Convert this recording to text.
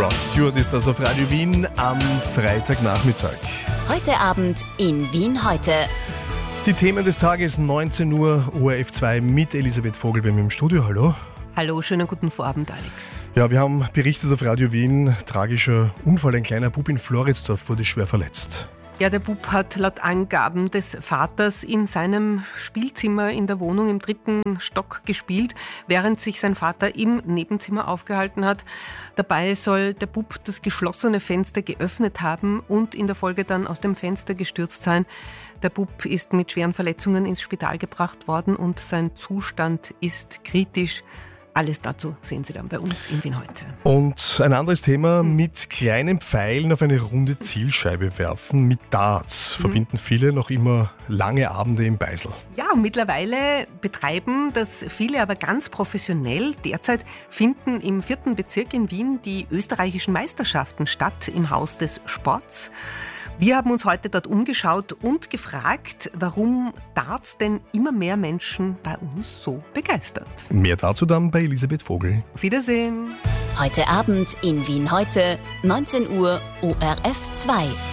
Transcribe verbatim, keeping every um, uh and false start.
Rod Stewart ist das auf Radio Wien am Freitagnachmittag. Heute Abend in Wien heute. Die Themen des Tages, neunzehn Uhr, O R F zwei mit Elisabeth Vogel bei mir im Studio. Hallo. Hallo, schönen guten Vorabend, Alex. Ja, wir haben berichtet auf Radio Wien, tragischer Unfall, ein kleiner Bub in Floridsdorf wurde schwer verletzt. Ja, der Bub hat laut Angaben des Vaters in seinem Spielzimmer in der Wohnung im dritten Stock gespielt, während sich sein Vater im Nebenzimmer aufgehalten hat. Dabei soll der Bub das geschlossene Fenster geöffnet haben und in der Folge dann aus dem Fenster gestürzt sein. Der Bub ist mit schweren Verletzungen ins Spital gebracht worden und sein Zustand ist kritisch. Alles dazu sehen Sie dann bei uns in Wien heute. Und ein anderes Thema, mit kleinen Pfeilen auf eine runde Zielscheibe werfen, mit Darts, mhm. verbinden viele noch immer lange Abende im Beisel. Ja, mittlerweile betreiben das viele aber ganz professionell. Derzeit finden im vierten Bezirk in Wien die österreichischen Meisterschaften statt im Haus des Sports. Wir haben uns heute dort umgeschaut und gefragt, warum Darts denn immer mehr Menschen bei uns so begeistert. Mehr dazu dann bei Elisabeth Vogel. Auf Wiedersehen. Heute Abend in Wien heute, neunzehn Uhr, O R F zwei.